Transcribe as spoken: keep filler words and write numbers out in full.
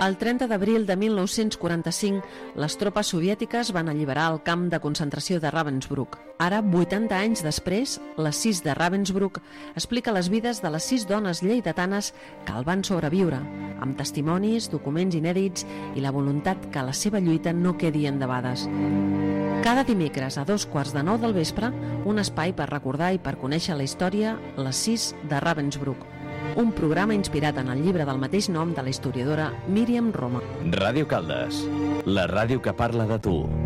El trenta d'abril de mil nou-cents quaranta-cinc, les tropes soviètiques van alliberar el camp de concentració de Ravensbrück. Ara, vuitanta anys després, la sis de Ravensbrück explica les vides de les sis dones lleidatanes que el van sobreviure, amb testimonis, documents inèdits i la voluntat que la seva lluita no quedi endebades. Cada dimecres a dos quarts de nou del vespre, un espai per recordar i per conèixer la història Les sis de Ravensbrück, un programa inspirat en el llibre del mateix nom de la historiadora Míriam Roma. Ràdio Caldes, la ràdio que parla de tu.